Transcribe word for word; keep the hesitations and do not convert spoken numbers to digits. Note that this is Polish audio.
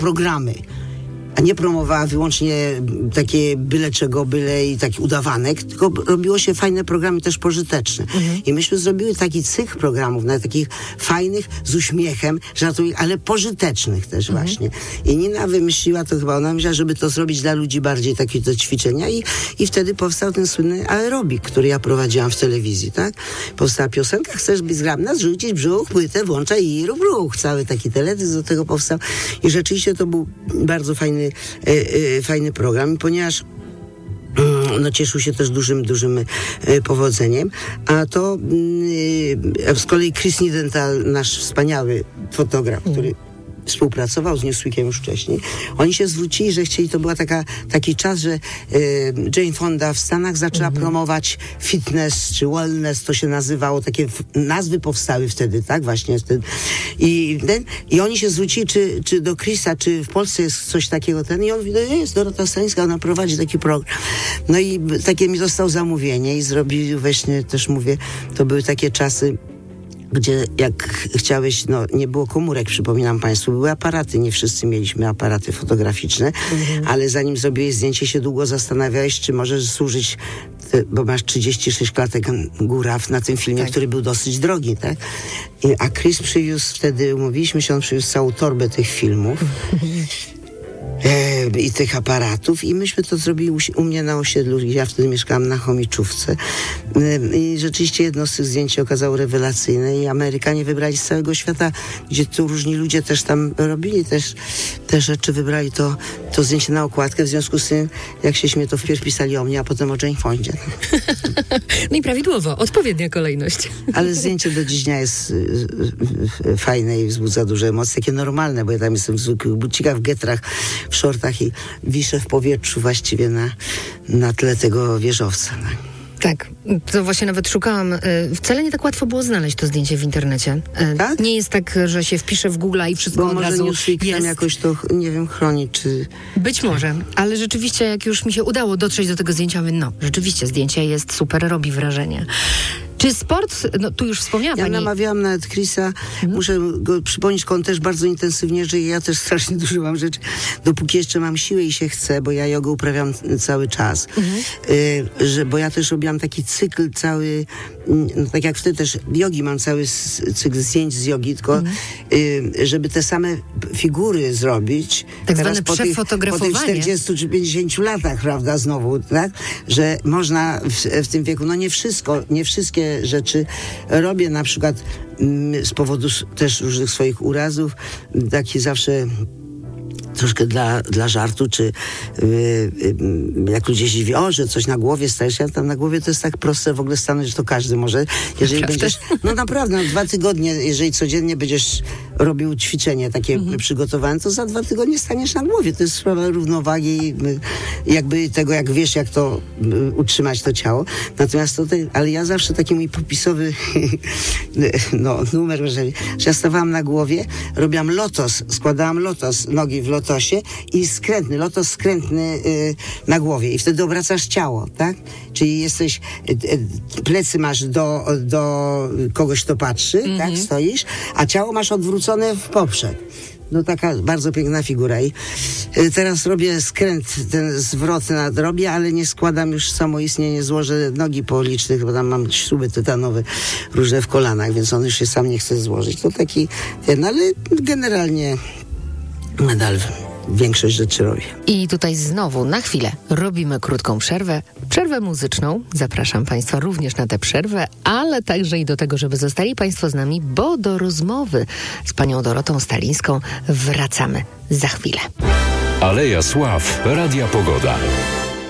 programy. A nie promowała wyłącznie takie byle czego, byle i takich udawanek, tylko robiło się fajne programy też pożyteczne. Mhm. I myśmy zrobiły taki cykl programów, na takich fajnych, z uśmiechem, żartuj, ale pożytecznych też mhm. właśnie. I Nina wymyśliła to chyba, ona myślała, żeby to zrobić dla ludzi bardziej takie do ćwiczenia i, i wtedy powstał ten słynny aerobik, który ja prowadziłam w telewizji, tak? Powstała piosenka, chcesz być zgrabna, zrzucić brzuch, płytę włączaj i rób ruch. Cały taki teledysk do tego powstał. I rzeczywiście to był bardzo fajny E, e, fajny program, ponieważ no, cieszył się też dużym, dużym e, powodzeniem, a to e, z kolei Chris Nidenthal, nasz wspaniały fotograf, mm. który współpracował z Newsweekiem już wcześniej. Oni się zwrócili, że chcieli, to była taka, taki czas, że e, Jane Fonda w Stanach zaczęła mhm. promować fitness czy wellness, to się nazywało, takie f- nazwy powstały wtedy, tak? Właśnie wtedy. I, ten, i oni się zwrócili, czy, czy do Chrisa, czy w Polsce jest coś takiego, ten, i on mówi, no jest Dorota Stańska, ona prowadzi taki program. No i takie mi dostał zamówienie i zrobili właśnie, też mówię, to były takie czasy, gdzie jak chciałeś, no nie było komórek, przypominam państwu, były aparaty, nie wszyscy mieliśmy aparaty fotograficzne, mhm. ale zanim zrobiłeś zdjęcie, się długo zastanawiałeś, czy możesz służyć, bo masz trzydzieści sześć klatek góra na tym filmie, tak. który był dosyć drogi, tak? I, a Chris przywiózł wtedy, umówiliśmy się, on przywiózł całą torbę tych filmów. E, i tych aparatów i myśmy to zrobili u, u mnie na osiedlu, ja wtedy mieszkałam na Chomiczówce e, i rzeczywiście jedno z tych zdjęć się okazało rewelacyjne i Amerykanie wybrali z całego świata, gdzie tu różni ludzie też tam robili też te rzeczy, wybrali to, to zdjęcie na okładkę, w związku z tym, jak się śmie, to wpierw pisali o mnie, a potem o Jane Fondzie. No i prawidłowo, odpowiednia kolejność. Ale zdjęcie do dziś dnia jest y, y, y, fajne i wzbudza duże emocje, takie normalne, bo ja tam jestem w zwykłych bucikach, w getrach, w shortach i wiszę w powietrzu właściwie na, na tle tego wieżowca. No. Tak, to właśnie nawet szukałam. Wcale nie tak łatwo było znaleźć to zdjęcie w internecie. Tak? Nie jest tak, że się wpisze w Google i wszystko Bo od może razu Newsweek jest. Tam jakoś to, nie wiem, chroni, czy... Być może, ale rzeczywiście jak już mi się udało dotrzeć do tego zdjęcia, mówię, no, rzeczywiście zdjęcie jest super, robi wrażenie. Czy sport, no tu już wspomniała Ja pani... namawiałam nawet Chrisa, mhm. muszę go przypomnieć, on też bardzo intensywnie żyje, ja też strasznie dużo mam rzeczy, dopóki jeszcze mam siłę i się chce, bo ja jogę uprawiam cały czas, mhm. y, że, bo ja też robiłam taki cykl cały, no, tak jak wtedy też jogi mam cały cykl zdjęć z jogi, tylko mhm. y, żeby te same figury zrobić, tak teraz zwane po tych, przefotografowanie. po tych czterdziestu czy pięćdziesięciu latach, prawda, znowu, tak, że można w, w tym wieku, no nie wszystko, nie wszystkie rzeczy robię, na przykład mm, z powodu też różnych swoich urazów, taki zawsze troszkę dla, dla żartu, czy yy, yy, jak ludzie się dziwią, o, że coś na głowie stajesz, ja tam na głowie to jest tak proste w ogóle stanąć, że to każdy może, jeżeli Naprawdę? będziesz, no naprawdę, no, dwa tygodnie, jeżeli codziennie będziesz robił ćwiczenie takie mhm. przygotowane, to za dwa tygodnie staniesz na głowie, to jest sprawa równowagi, yy, jakby tego, jak wiesz, jak to yy, utrzymać to ciało, natomiast to, ale ja zawsze taki mój popisowy no, numer, że, że ja stawałam na głowie, robiłam lotos, składałam lotos, nogi w lotosie i skrętny, lotos skrętny y, na głowie i wtedy obracasz ciało, tak? Czyli jesteś, y, y, plecy masz do, do kogoś, kto patrzy, mm-hmm. tak? Stoisz, a ciało masz odwrócone w poprzek. No taka bardzo piękna figura i y, teraz robię skręt, ten zwrot nadrobię, ale nie składam już samoistnie, złożę nogi po licznych, bo tam mam śruby tytanowe różne w kolanach, więc on już się sam nie chce złożyć. To taki ten, ale generalnie nadal większość rzeczy robię. I tutaj znowu na chwilę robimy krótką przerwę, przerwę muzyczną. Zapraszam Państwa również na tę przerwę, ale także i do tego, żeby zostali Państwo z nami, bo do rozmowy z panią Dorotą Stalińską wracamy za chwilę. Aleja Sław, Radia Pogoda.